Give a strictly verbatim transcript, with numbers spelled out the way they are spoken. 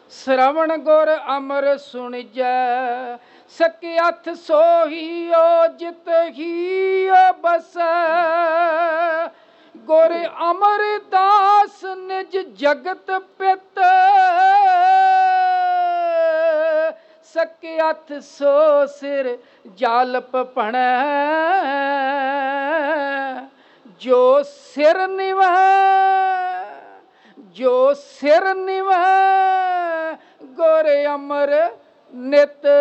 श्रवण गुर अमर सुनिजै, सके हथ सोहियो जित ही बसै। गुर अमरदास निज जगत पित, सके हथ सो सिर जालप भणै। जो सिर निवै जो सिर निवै, गुर अमर नित